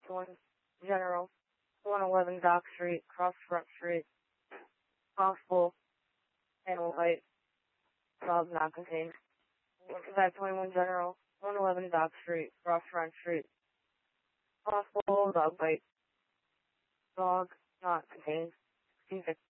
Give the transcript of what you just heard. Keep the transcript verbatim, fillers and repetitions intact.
one General, one eleven Dock Street, Cross Front Street. Possible, animal height, dog not contained. five twenty-one General, one eleven Dock Street, Cross Front Street. Possible, dog bite, dog not contained. sixteen fifty.